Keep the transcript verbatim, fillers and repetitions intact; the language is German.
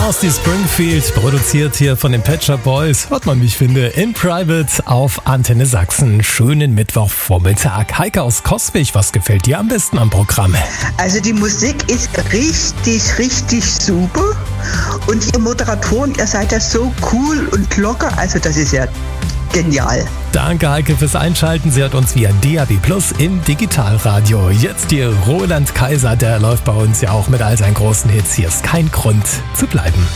Dusty Springfield, produziert hier von den Pet Shop Boys, hört man, wie ich finde, in Private auf Antenne Sachsen. Schönen Mittwochvormittag. Heike aus Coswig, was gefällt dir am besten am Programm? Also die Musik ist richtig, richtig super und ihr Moderatoren, ihr seid ja so cool und locker, also das ist ja genial. Danke Heike fürs Einschalten. Sie hat uns via D A B Plus im Digitalradio. Jetzt hier Roland Kaiser, der läuft bei uns ja auch mit all seinen großen Hits. Hier ist kein Grund zu bleiben.